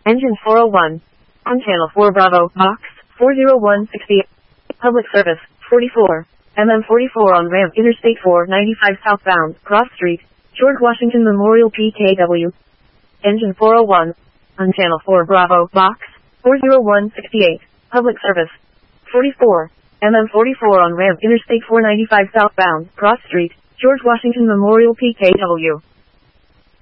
Engine 401. On channel 4 Bravo, box 40160. Public service 44. MM44 on ramp Interstate 495 southbound, Cross Street, George Washington Memorial PKW. Engine 401. On channel 4 Bravo, box 40168. Public service 44. MM44 on ramp Interstate 495 southbound, Cross Street, George Washington Memorial PKW.